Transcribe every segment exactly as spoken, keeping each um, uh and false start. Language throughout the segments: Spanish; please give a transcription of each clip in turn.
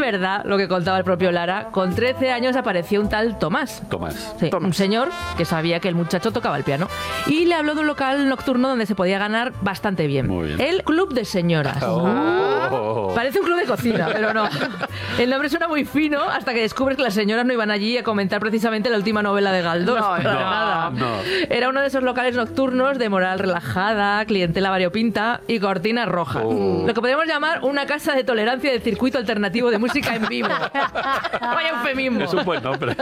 verdad lo que contaba el propio Lara. Con trece años apareció un tal Tomás. Tomás. Sí, Tomás. un señor que sabía que el muchacho tocaba el piano. Y le habló de un local nocturno donde se podía ganar bastante bien. Muy bien. El Club de Señoras. Oh. Parece un club de cocina, pero no. El nombre suena muy fino hasta que descubres que las señoras no iban allí a comentar precisamente la última novela de Galdós. No, para no, nada. no. Era uno de esos locales nocturnos de moral relajada, clientela variopinta y cortinas rojas. Oh. Lo que podríamos llamar una casa de tolerancia del circuito alternativo de música en vivo. Vaya eufemismo. Es un buen nombre.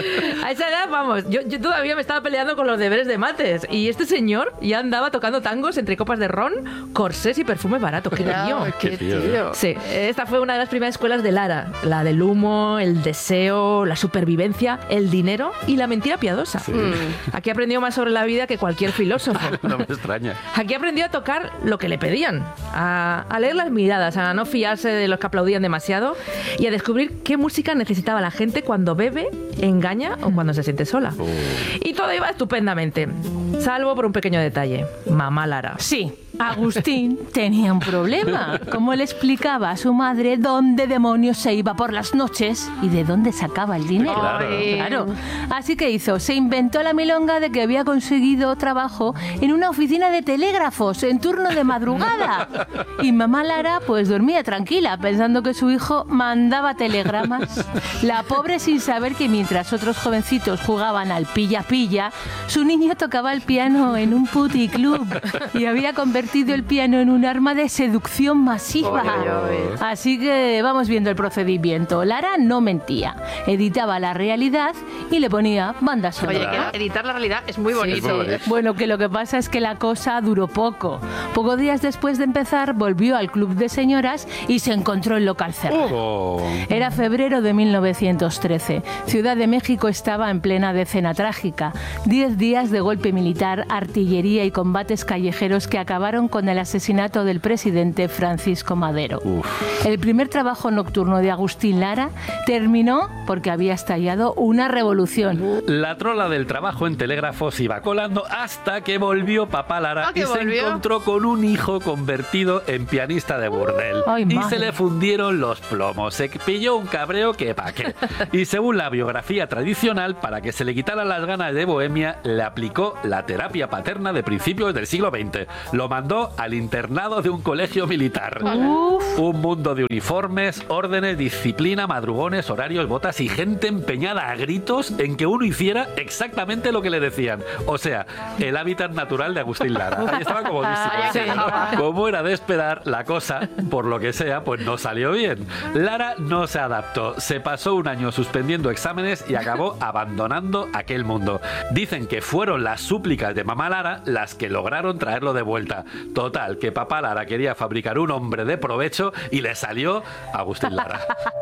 A esa edad, vamos, yo, yo todavía me estaba peleando con los deberes de mates. Y este señor ya andaba tocando tangos entre copas de ron, corsés y perfume barato. ¡Qué tío! ¡Qué Qué tío, tío! Sí, esta fue una de las primeras escuelas de Lara. La del humo, el deseo, la supervivencia, el dinero y la mentira piadosa. Sí. Aquí aprendió más sobre la vida que cualquier filósofo. No me extraña. Aquí aprendió a tocar lo que le pedían, a, a leer las miradas, a no fiarse de los que aplaudían demasiado y a descubrir qué música necesitaba la gente cuando bebe, engaña o cuando se siente sola. Oh. Y todo iba estupendamente, salvo por un pequeño detalle. Mamá Lara. Sí, Agustín tenía un problema. ¿Cómo le explicaba a su madre dónde demonios se iba por las noches y de dónde sacaba el dinero? Claro. Claro. Así que hizo, se inventó la milonga de que había conseguido trabajo en una oficina de telégrafos en turno de madrugada. Y mamá Lara pues dormía tranquila pensando que su hijo mandaba telegramas. La pobre sin saber que mientras otros jovencitos jugaban al pilla-pilla, su niño tocaba el piano en un puticlub y había convertido el piano en un arma de seducción masiva. Oye, oye, oye. Así que vamos viendo el procedimiento. Lara no mentía, editaba la realidad y le ponía banda sonora. Oye, que editar la realidad es muy bonito. muy bonito. Bueno, que lo que pasa es que la cosa duró poco. Pocos días después de empezar, volvió al club de señoras y se encontró el local cerrado. Oh. Era febrero de mil novecientos trece. Ciudad de México estaba en plena decena trágica. Diez días de golpe militar, artillería y combates callejeros que acabaron con el asesinato del presidente Francisco Madero. Uf. El primer trabajo nocturno de Agustín Lara terminó porque había estallado una revolución. La trola del trabajo en telégrafos iba colando hasta que volvió papá Lara Ah, ¿que y se volvió? encontró con un hijo convertido en pianista de burdel. Ay, y madre. se le fundieron los plomos. Se pilló un cabreo que pa' qué. Y según la biografía tradicional, para que se le quitaran las ganas de bohemia, le aplicó la terapia paterna de principios del siglo veinte. Lo mandó al internado de un colegio militar. Uf. Un mundo de uniformes, órdenes, disciplina, madrugones, horarios, botas y gente empeñada a gritos en que uno hiciera exactamente lo que le decían. O sea, el hábitat natural de Agustín Lara. Ahí estaba comodísimo. Ahí Sí. acababa. Como era de esperar, la cosa, por lo que sea, pues no salió bien. Lara no se adaptó. Se pasó un año suspendiendo exámenes y acabó abandonando aquel mundo. Dicen que fueron las súplicas de mamá Lara las que lograron traerlo de vuelta. Total, que papá Lara quería fabricar un hombre de provecho y le salió Agustín Lara.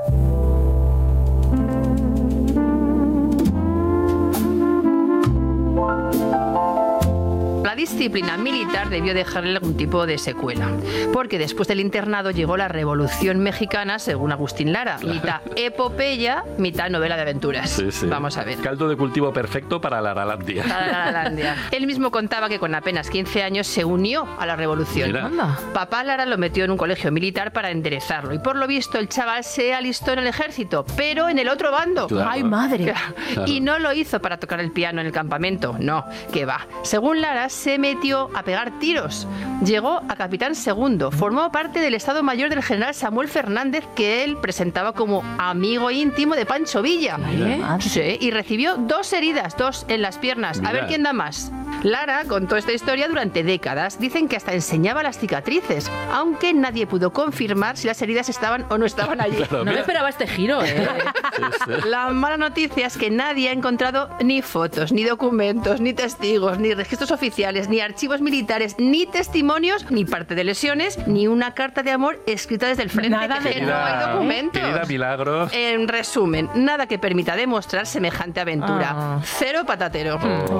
La disciplina militar debió dejarle algún tipo de secuela, porque después del internado llegó la Revolución Mexicana, según Agustín Lara, mitad epopeya, mitad novela de aventuras. Sí, sí. Vamos a ver. Caldo de cultivo perfecto para Laralandia. La Laralandia. Él mismo contaba que con apenas quince años se unió a la revolución. Mira. Anda. Papá Lara lo metió en un colegio militar para enderezarlo y por lo visto el chaval se alistó en el ejército, pero en el otro bando. Claro. Ay, madre. Claro. Y no lo hizo para tocar el piano en el campamento, no, que va. Según Lara, se metió a pegar tiros. Llegó a capitán segundo, formó parte del Estado Mayor del general Samuel Fernández, que él presentaba como amigo íntimo de Pancho Villa. Ay, madre. Sí, y recibió dos heridas, dos en las piernas. Mira. A ver quién da más. Lara contó esta historia durante décadas. Dicen que hasta enseñaba las cicatrices, aunque nadie pudo confirmar si las heridas estaban o no estaban allí. Claro, No me mira. esperaba este giro, ¿eh? Sí, sí. La mala noticia es que nadie ha encontrado ni fotos, ni documentos, ni testigos, ni registros oficiales, ni archivos militares, ni testimonios, ni parte de lesiones, ni una carta de amor escrita desde el frente. Nada que de no nada, hay ¿eh? documentos. Querida Milagros. En resumen, nada que permita demostrar semejante aventura. Ah. Cero patatero. Oh,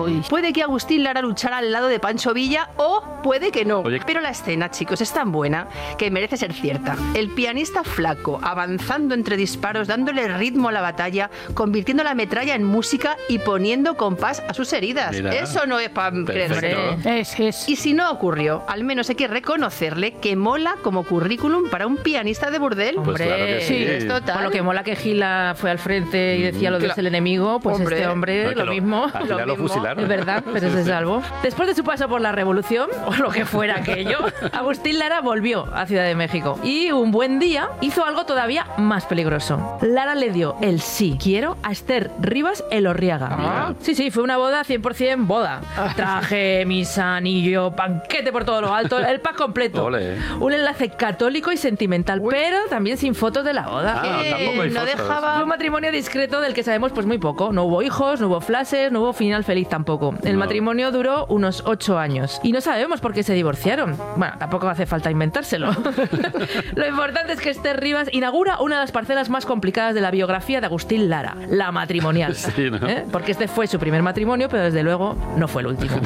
Uy. Puede que Agustín Lara luchara al lado de Pancho Villa o puede que no. Oye. Pero la escena, chicos, es tan buena que merece ser cierta. El pianista flaco, avanzando entre disparos, dándole ritmo a la batalla, convirtiendo la metralla en música y poniendo compás a sus heridas. Mira. Eso no es para Perfecto. creerse. Es, es. Y si no ocurrió, al menos hay que reconocerle que mola como currículum para un pianista de burdel. Pues claro que sí. Es total. Por lo que mola que Gila fue al frente y decía lo de Claro. el enemigo, pues Hombre. este hombre No, que lo, lo- mismo. al final lo mismo. fusilaron. Es verdad, pero se salvó. Después de su paso por la revolución, o lo que fuera aquello, Agustín Lara volvió a Ciudad de México. Y un buen día hizo algo todavía más peligroso. Lara le dio el sí quiero a Esther Rivas Elorriaga. Ah. Sí, sí, fue una boda cien por ciento boda. Traje, misa, anillo, banquete por todo lo alto, el pack completo. Ole. Un enlace católico y sentimental, pero también sin fotos de la boda. Ah, Eh, tampoco hay no fotos. dejaba- Fue un matrimonio discreto del que sabemos pues muy poco. No hubo hijos, no hubo flashes, no hubo final feliz tampoco. El No. matrimonio duró unos ocho años. Y no sabemos por qué se divorciaron. Bueno, tampoco hace falta inventárselo. Lo importante es que Esther Rivas inaugura una de las parcelas más complicadas de la biografía de Agustín Lara, la matrimonial. Sí, ¿no? ¿Eh? Porque este fue su primer matrimonio, pero desde luego no fue el último.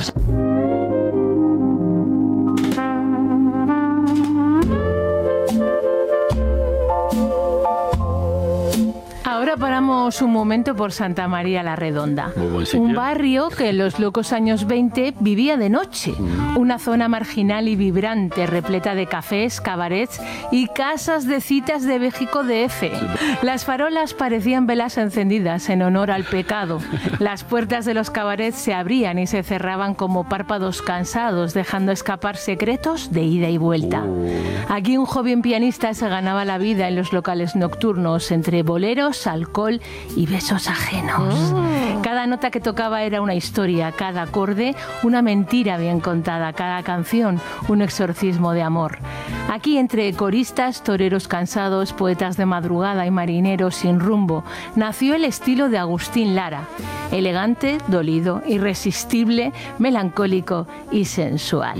Ahora paramos un momento por Santa María la Redonda. Muy buen sitio. Un barrio que en los locos años veinte vivía de noche. Una zona marginal y vibrante, repleta de cafés, cabarets y casas de citas de México D F. Las farolas parecían velas encendidas en honor al pecado. Las puertas de los cabarets se abrían y se cerraban como párpados cansados, dejando escapar secretos de ida y vuelta. Aquí un joven pianista se ganaba la vida en los locales nocturnos, entre boleros, alcohol y besos ajenos. Cada nota que tocaba era una historia, cada acorde una mentira bien contada, cada canción un exorcismo de amor. Aquí, entre coristas, toreros cansados, poetas de madrugada y marineros sin rumbo, nació el estilo de Agustín Lara. Elegante, dolido, irresistible, melancólico y sensual.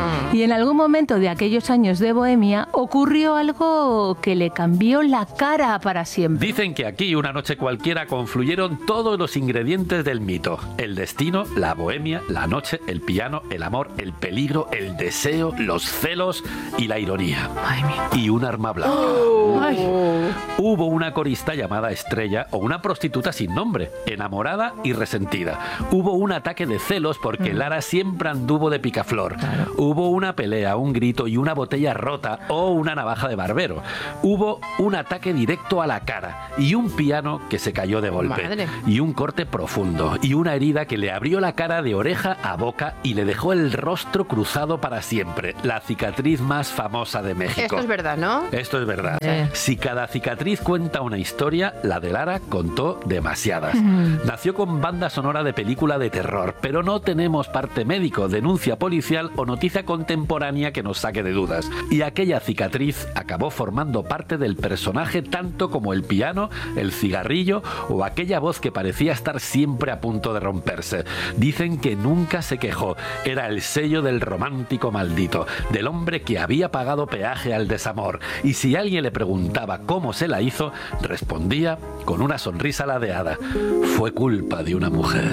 Y en algún momento de aquellos años de bohemia ocurrió algo que le cambió la cara para siempre. Dicen que aquí, una noche cualquiera, confluyeron todos los ingredientes del mito. El destino, la bohemia, la noche, el piano, el amor, el peligro, el deseo, los celos y la ironía. Ay, mi- Y un arma blanca. Ay. Hubo una corista llamada Estrella o una prostituta sin nombre, enamorada y resentida. Hubo un ataque de celos porque Lara siempre anduvo de picaflor. Hubo una pelea, un grito y una botella rota o una navaja de barbero. Hubo un ataque directo a la cara y un piano que se cayó de golpe. Madre. Y un corte profundo y una herida que le abrió la cara de oreja a boca y le dejó el rostro cruzado para siempre. La cicatriz más famosa de México. Esto es verdad, ¿no? Esto es verdad. Eh. Si cada cicatriz cuenta una historia, la de Lara contó demasiadas. Nació con banda sonora de película de terror, pero no tenemos parte médico, denuncia policial o noticia contemporánea que nos saque de dudas. Y aquella cicatriz acabó formando parte del personaje tanto como el piano, el cigarrillo o aquella voz que parecía estar siempre a punto de romperse. Dicen que nunca se quejó. Era el sello del romántico maldito, del hombre que había pagado peaje al desamor. Y si alguien le preguntaba cómo se la hizo, respondía con una sonrisa ladeada: fue culpa de una mujer.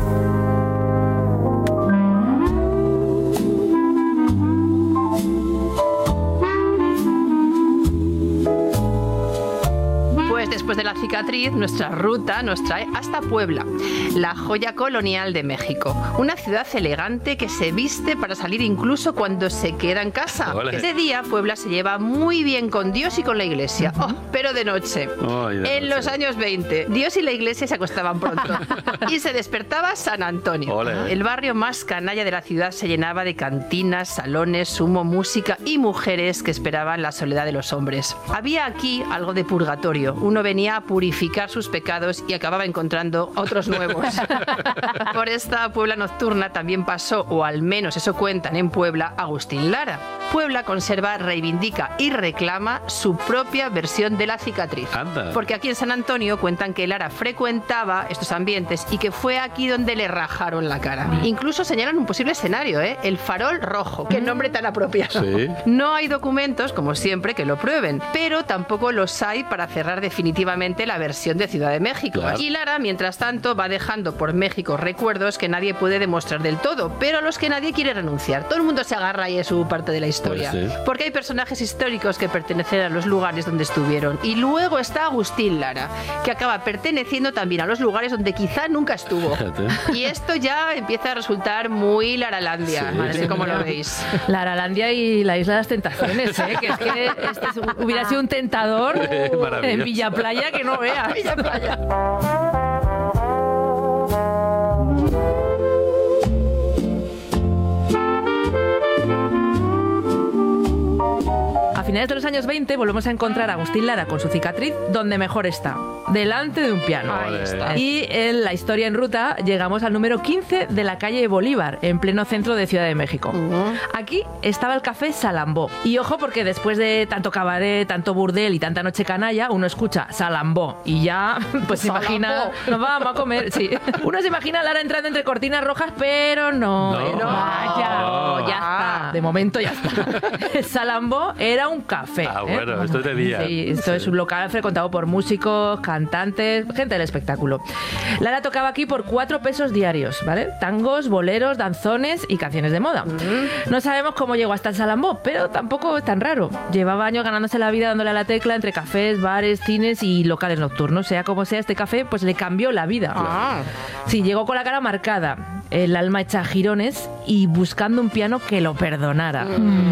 Pues después de la cicatriz, nuestra ruta nos trae hasta Puebla, la joya colonial de México. Una ciudad elegante que se viste para salir incluso cuando se queda en casa. Ole. Ese día Puebla se lleva muy bien con Dios y con la iglesia. Oh, pero de noche. Ay, de en noche. los años veinte, Dios y la iglesia se acostaban pronto. Y se despertaba San Antonio. Ole. El barrio más canalla de la ciudad se llenaba de cantinas, salones, humo, música y mujeres que esperaban la soledad de los hombres. Había aquí algo de purgatorio. Uno venía a purificar sus pecados y acababa encontrando otros nuevos. Por esta Puebla nocturna también pasó, o al menos eso cuentan en Puebla, Agustín Lara. Puebla conserva, reivindica y reclama su propia versión de la cicatriz. Anda. Porque aquí en San Antonio cuentan que Lara frecuentaba estos ambientes y que fue aquí donde le rajaron la cara. Incluso señalan un posible escenario, ¿eh? El Farol Rojo. Qué nombre tan apropiado. Sí. No hay documentos, como siempre, que lo prueben, pero tampoco los hay para cerrar definitivamente la versión de Ciudad de México. Claro. Y Lara, mientras tanto, va dejando por México recuerdos que nadie puede demostrar del todo, pero a los que nadie quiere renunciar. Todo el mundo se agarra y es su parte de la historia. Pues sí. Porque hay personajes históricos que pertenecen a los lugares donde estuvieron. Y luego está Agustín Lara, que acaba perteneciendo también a los lugares donde quizá nunca estuvo. Fíjate. Y esto ya empieza a resultar muy Laralandia. Sí. No sé cómo lo veis. La Aralandia y la Isla de las Tentaciones, ¿eh? Que es que este es- hubiera sido un tentador Maravilloso. en Villa Playa que no veas. Villa Playa. A finales de los años veinte volvemos a encontrar a Agustín Lara con su cicatriz donde mejor está, delante de un piano. Ahí está. Y en la historia en ruta llegamos al número quince de la calle Bolívar, en pleno centro de Ciudad de México. Aquí estaba el café Salambó. Y ojo, porque después de tanto cabaret, tanto burdel y tanta noche canalla, uno escucha Salambó y ya pues se imagina, nos vamos a comer, sí. Uno se imagina a Lara entrando entre cortinas rojas, pero no, No. eh, no, vaya, No. ya está. De momento ya está. El Salambó era un café. Ah, ¿eh? bueno, esto es de día. Sí, esto es un local frecuentado por músicos, cantantes, gente del espectáculo. Lara tocaba aquí por cuatro pesos diarios, ¿vale? Tangos, boleros, danzones y canciones de moda. No sabemos cómo llegó hasta el Salambó, pero tampoco es tan raro. Llevaba años ganándose la vida dándole a la tecla entre cafés, bares, cines y locales nocturnos. Sea como sea, este café pues le cambió la vida. Ah. Sí, llegó con la cara marcada, el alma hecha girones y buscando un piano que lo perdonara.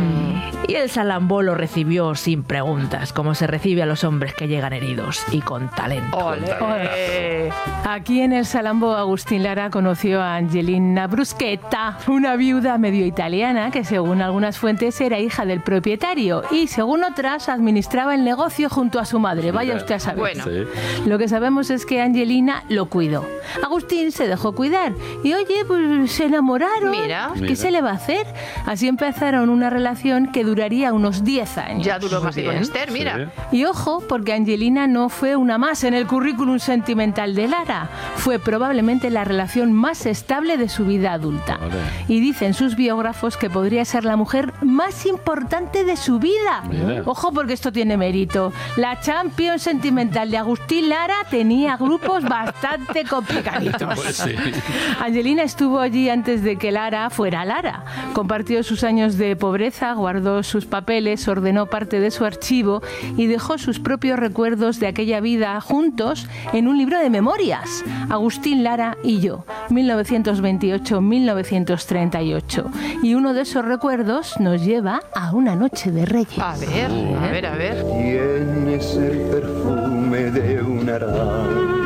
Y el Salambó lo recibió sin preguntas, como se recibe a los hombres que llegan heridos y con talento. Ole. Aquí en el Salambó, Agustín Lara conoció a Angelina Bruschetta, una viuda medio italiana que según algunas fuentes era hija del propietario y según otras administraba el negocio junto a su madre. Vaya usted a saber. Bueno. Sí. Lo que sabemos es que Angelina lo cuidó. Agustín se dejó cuidar y oye, pues se enamoraron. Mira. ¿Qué Mira. se le va a hacer? Así empezaron una relación que duraría unos diez años. Ya duró más que con bien. Esther, mira. Sí. Y ojo, porque Angelina no fue una más en el currículum sentimental de Lara. Fue probablemente la relación más estable de su vida adulta. Vale. Y dicen sus biógrafos que podría ser la mujer más importante de su vida. Mira. Ojo, porque esto tiene mérito. La Champions sentimental de Agustín Lara tenía grupos bastante complicaditos. Pues sí. Angelina estuvo allí antes de que Lara fuera Lara. Compartió sus años de pobreza, guardó sus papeles, ordenó parte de su archivo y dejó sus propios recuerdos de aquella vida juntos en un libro de memorias. Agustín Lara y yo, mil novecientos veintiocho a mil novecientos treinta y ocho. Y uno de esos recuerdos nos lleva a una noche de Reyes. A ver, a ver, a ver. Tienes el perfume de un naranjo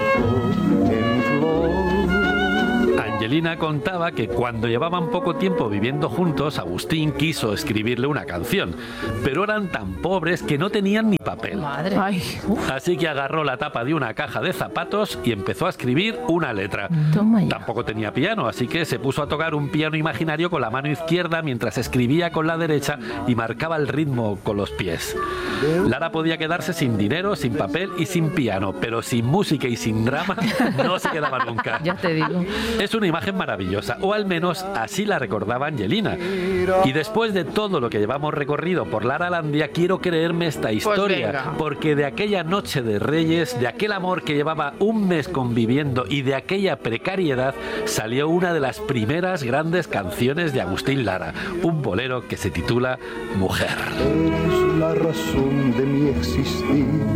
en flor. Angelina contaba que cuando llevaban poco tiempo viviendo juntos, Agustín quiso escribirle una canción, pero eran tan pobres que no tenían ni papel. Madre. Ay, Así que agarró la tapa de una caja de zapatos y empezó a escribir una letra. toma ya. Tampoco tenía piano, así que se puso a tocar un piano imaginario con la mano izquierda mientras escribía con la derecha y marcaba el ritmo con los pies. Lara podía quedarse sin dinero, sin papel y sin piano, pero sin música y sin drama no se quedaba nunca. Ya te digo. Es una imagen maravillosa, o al menos así la recordaba Angelina. Y después de todo lo que llevamos recorrido por Laralandia, quiero creerme esta historia, venga. porque de aquella noche de Reyes, de aquel amor que llevaba un mes conviviendo y de aquella precariedad, salió una de las primeras grandes canciones de Agustín Lara, un bolero que se titula Mujer. Eres la razón de mi existir.